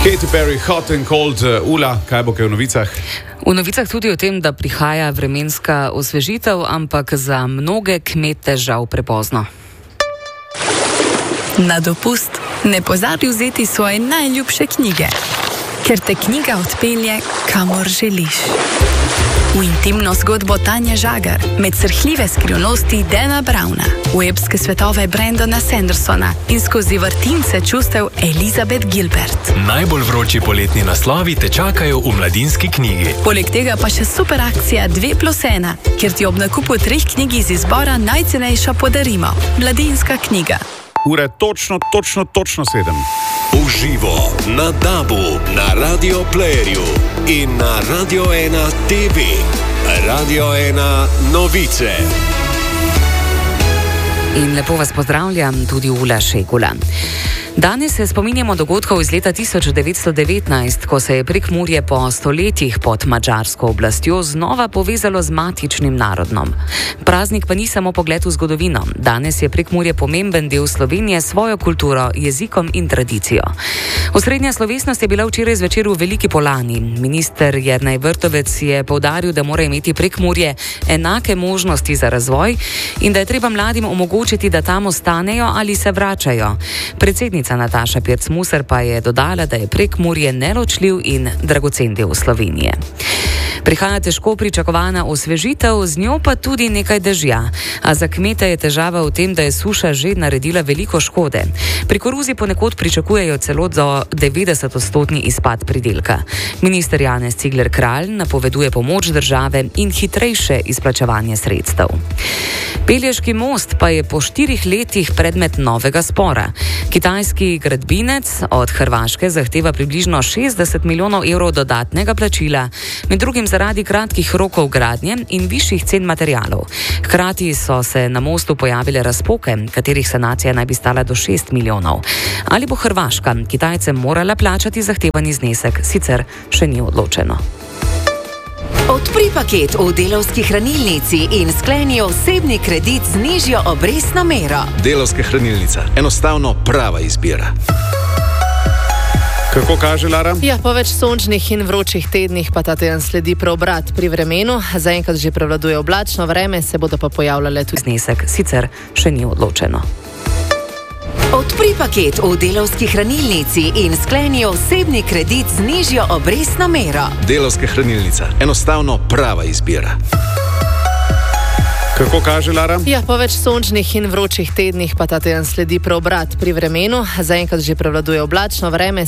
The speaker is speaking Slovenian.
Katy Perry, Hot and Cold, Ula, kaj bo kaj v novicah? V novicah tudi o tem, da prihaja vremenska osvežitev, ampak za mnoge kmete žal prepozno. Na dopust ne pozabi vzeti svoje najljubše knjige, ker te knjiga odpelje, kamor želiš. V intimno zgodbo Tanje Žagar, med srhljive skrivnosti Dana Browna, v epske svetove Brendana Sandersona in skozi vrtince čustev Elizabeth Gilbert. Najbolj vroči poletni naslovi te čakajo v Mladinski knjigi. Poleg tega pa še super akcija 2+1, kjer ti ob nakupu 3 knjig iz izbora najcenejša podarimo. Mladinska knjiga. Ura je točno 7. Uživo na DAB-u, na Radio Playerju in na Radio 1 TV. Radio 1 novice. In lepo vas pozdravljam, tudi Ula Šegula. Danes se spominjamo dogodkov iz leta 1919, ko se je Prekmurje po stoletjih pod madžarsko oblastjo znova povezalo z matičnim narodom. Praznik pa ni samo pogled v zgodovino. Danes je Prekmurje pomemben del Slovenije s svojo kulturo, jezikom in tradicijo. Osrednja slovesnost je bila včeraj zvečer v Veliki Polani. Minister Jernej Vrtovec je poudaril, da mora imeti Prekmurje enake možnosti za razvoj in da je treba mladim omogočiti, da tam ostanejo ali se vračajo. Predsednica Nataša Pirc-Musar pa je dodala, da je Prekmurje neločljiv in dragocen del Slovenije. Prihaja težko pričakovana osvežitev, z njo pa tudi nekaj dežja. A za kmete je težava v tem, da je suša že naredila veliko škode. Pri koruzi ponekod pričakujejo celo do 90% izpad pridelka. Minister Janez Cigler Kralj napoveduje pomoč države in hitrejše izplačevanje sredstev. Pelješki most pa je po 4 letih predmet novega spora. Kitajski gradbinec od Hrvaške zahteva približno 60 milijonov evrov dodatnega plačila, med drugim zaradi kratkih rokov gradnje in višjih cen materialov. Hkrati so se na mostu pojavile razpoke, katerih sanacija naj bi stala do 6 milijonov. Ali bo Hrvaška Kitajcem morala plačati zahtevani znesek, sicer še ni odločeno. Odpri paket v Delavski hranilnici in skleni osebni kredit z nižjo obrestno mero. Delavska hranilnica. Enostavno prava izbira. Kako kaže, Lara? Ja, po več sončnih in vročih tednih pa ta teden sledi preobrat pri vremenu. Zaenkrat že prevladuje oblačno vreme, se bodo pa pojavljale tudi znesek, sicer še ni odločeno. Odpri paket v Delavski hranilnici in skleni osebni kredit z nižjo obrestno mero. Delavska hranilnica. Enostavno prava izbira. Kako kaže, Lara? Ja, po več sončnih in vročih tednih pa ta teden sledi preobrat pri vremenu. Zaenkrat že prevladuje oblačno vreme.